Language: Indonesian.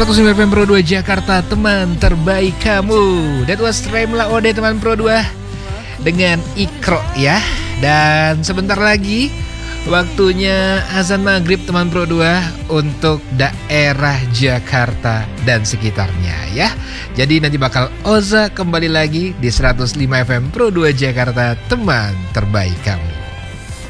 105 FM Pro 2 Jakarta, teman terbaik kamu. That was Remla Ode teman Pro 2 dengan Ikro ya. Dan sebentar lagi waktunya azan maghrib teman Pro 2 untuk daerah Jakarta dan sekitarnya ya. Jadi nanti bakal Oza kembali lagi di 105 FM Pro 2 Jakarta, teman terbaik kamu.